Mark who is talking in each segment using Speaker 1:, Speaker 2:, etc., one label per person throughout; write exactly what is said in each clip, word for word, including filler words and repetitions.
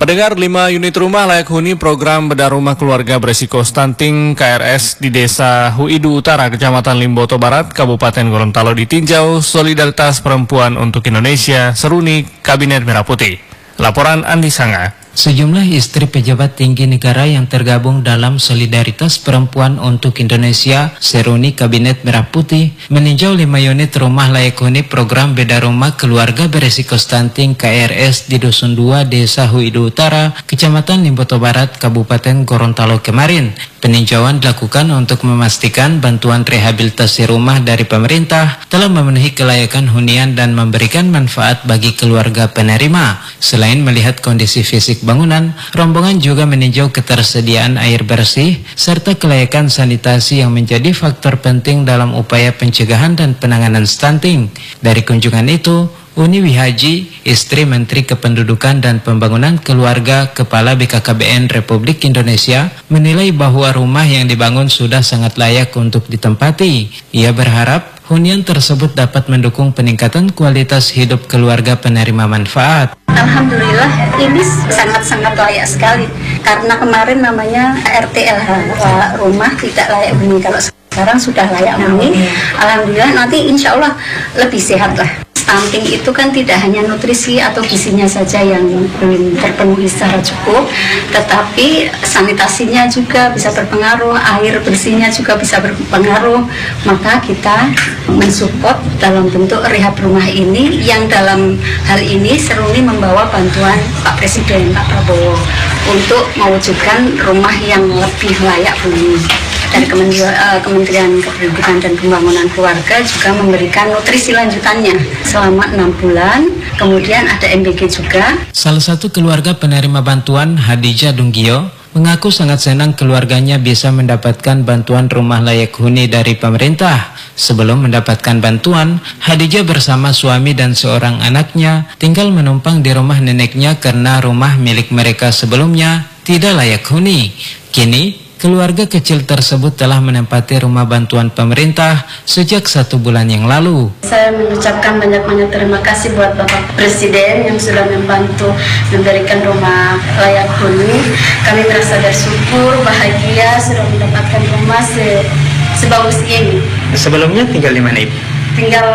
Speaker 1: Pendengar, lima unit rumah layak huni program bedah rumah keluarga beresiko stunting K R S di Desa Huidu Utara, Kecamatan Limboto Barat, Kabupaten Gorontalo ditinjau Solidaritas Perempuan untuk Indonesia Seruni Kabinet Merah Putih. Laporan Andi Sanga.
Speaker 2: Sejumlah istri pejabat tinggi negara yang tergabung dalam Solidaritas Perempuan untuk Indonesia Seruni Kabinet Merah Putih meninjau lima unit rumah layak huni program beda rumah keluarga beresiko stunting K R S di Dusun dua Desa Huidu Utara, Kecamatan Limboto Barat, Kabupaten Gorontalo kemarin. Peninjauan dilakukan untuk memastikan bantuan rehabilitasi rumah dari pemerintah telah memenuhi kelayakan hunian dan memberikan manfaat bagi keluarga penerima. Selain melihat kondisi fisik bangunan, rombongan juga meninjau ketersediaan air bersih serta kelayakan sanitasi yang menjadi faktor penting dalam upaya pencegahan dan penanganan stunting. Dari kunjungan itu, Uni Wihaji, istri Menteri Kependudukan dan Pembangunan Keluarga Kepala B K K B N Republik Indonesia, menilai bahwa rumah yang dibangun sudah sangat layak untuk ditempati. Ia berharap hunian tersebut dapat mendukung peningkatan kualitas hidup keluarga penerima manfaat.
Speaker 3: Alhamdulillah ini sangat-sangat layak sekali, karena kemarin namanya R T L H, rumah tidak layak huni. Kalau sekarang sudah layak huni, alhamdulillah nanti insya Allah lebih sehat lah. Stunting itu kan tidak hanya nutrisi atau gizinya saja yang belum terpenuhi secara cukup, tetapi sanitasinya juga bisa berpengaruh, air bersihnya juga bisa berpengaruh. Maka kita mensupport dalam bentuk rehab rumah ini, yang dalam hal ini Seruni membawa bantuan Pak Presiden, Pak Prabowo, untuk mewujudkan rumah yang lebih layak huni. Dari Kementerian Kependudukan dan Pembangunan Keluarga juga memberikan nutrisi lanjutannya selama enam bulan, kemudian ada M B G juga.
Speaker 2: Salah satu keluarga penerima bantuan, Hadijah Dunggio, mengaku sangat senang keluarganya bisa mendapatkan bantuan rumah layak huni dari pemerintah. Sebelum mendapatkan bantuan, Hadijah bersama suami dan seorang anaknya tinggal menumpang di rumah neneknya karena rumah milik mereka sebelumnya tidak layak huni. Kini, keluarga kecil tersebut telah menempati rumah bantuan pemerintah sejak satu bulan yang lalu.
Speaker 3: Saya mengucapkan banyak-banyak terima kasih buat Bapak Presiden yang sudah membantu memberikan rumah layak huni. Kami merasa bersyukur, bahagia sudah mendapatkan rumah se sebagus ini. Sebelumnya tinggal di mana, Ibu? Tinggal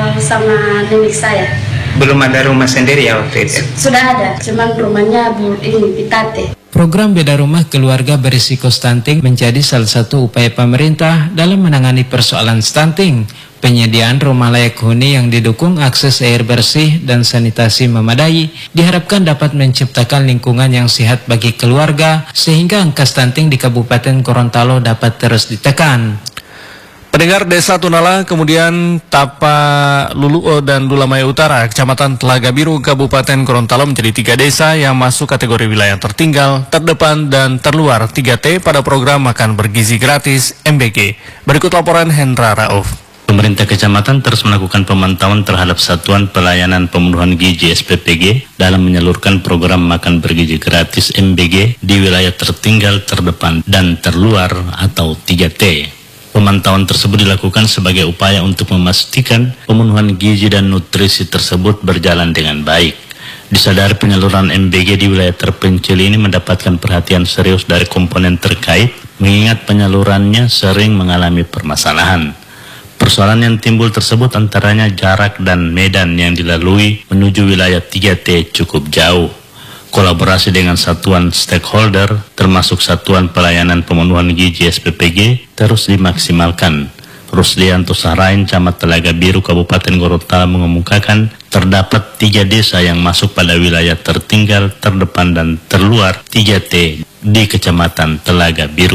Speaker 3: sama nenek saya.
Speaker 4: Belum ada rumah sendiri ya waktu itu?
Speaker 3: Sudah ada, cuman rumahnya ini Pitate.
Speaker 2: Program beda rumah keluarga berisiko stunting menjadi salah satu upaya pemerintah dalam menangani persoalan stunting. Penyediaan rumah layak huni yang didukung akses air bersih dan sanitasi memadai diharapkan dapat menciptakan lingkungan yang sehat bagi keluarga sehingga angka stunting di Kabupaten Gorontalo dapat terus ditekan.
Speaker 1: Pendengar, Desa Tunala, kemudian Tapa Luluo dan Dulamaya Utara, Kecamatan Telaga Biru, Kabupaten Gorontalo menjadi tiga desa yang masuk kategori wilayah tertinggal, terdepan, dan terluar tiga T pada program Makan Bergizi Gratis M B G. Berikut laporan Hendra Rauf.
Speaker 5: Pemerintah kecamatan terus melakukan pemantauan terhadap Satuan Pelayanan Pemenuhan Gizi S P P G dalam menyalurkan program Makan Bergizi Gratis M B G di wilayah tertinggal, terdepan, dan terluar atau tiga T. Pemantauan tersebut dilakukan sebagai upaya untuk memastikan pemenuhan gizi dan nutrisi tersebut berjalan dengan baik. Disadari penyaluran M B G di wilayah terpencil ini mendapatkan perhatian serius dari komponen terkait, mengingat penyalurannya sering mengalami permasalahan. Persoalan yang timbul tersebut antaranya jarak dan medan yang dilalui menuju wilayah tiga T cukup jauh. Kolaborasi dengan satuan stakeholder, termasuk Satuan Pelayanan Pemenuhan Gizi S P P G, terus dimaksimalkan. Ruslianto Sahrain, Camat Telaga Biru, Kabupaten Gorontalo mengemukakan terdapat tiga desa yang masuk pada wilayah tertinggal, terdepan, dan terluar tiga T di Kecamatan Telaga Biru.